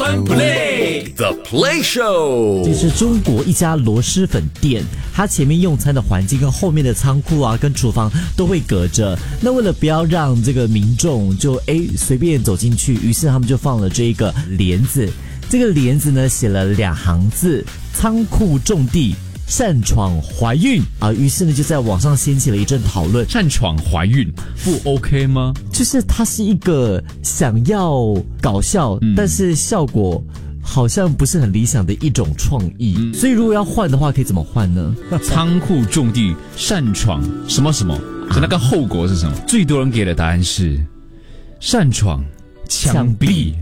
One Play The Play Show， 这是中国一家螺蛳粉店，它前面用餐的环境跟后面的仓库啊，跟厨房都会隔着。那为了不要让这个民众就随便走进去，于是他们就放了这一个帘子。这个帘子呢写了2行字：仓库种地。擅闯怀孕啊，于是呢就在网上掀起了一阵讨论。 擅闯怀孕不 OK 吗？ 就是它是一个想要搞笑，但是效果好像不是很理想的一种创意。所以如果要换的话，可以怎么换呢？ 仓库种地擅闯什么什么，那个后果是什么？最多人给的答案是擅闯枪毙。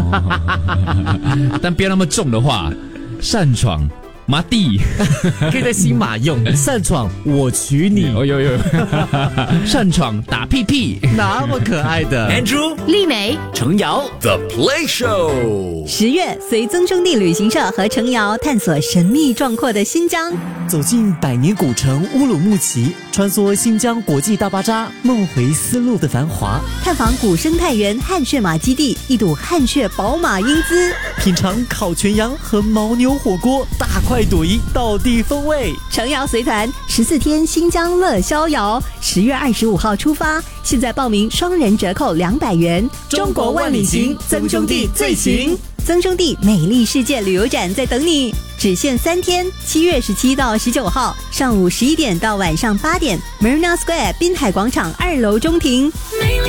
但不要那么重的话，擅闯麻地可以在新马用。擅闯我娶你。 擅闯打屁屁， 那么可爱的 Andrew、 丽美、 程瑶 The Play Show。 10月随曾兄弟旅行社和程瑶探索神秘壮阔的新疆， 走进百年古城乌鲁木齐，穿梭新疆国际大巴扎，梦回丝路的繁华， 探访古生态园汗血马基地，一睹汗血宝马英姿， 品尝烤全羊和牦牛火锅，大快朵颐，道地风味。 程瑶随团14天新疆乐逍遥，10月25号出发，现在报名双人折扣200元。 中国万里行，曾兄弟最行。 曾兄弟美丽世界旅游展在等你，只限3天，7月17到19号，上午11点到晚上8点 ，Marina Square 滨海广场2楼中庭。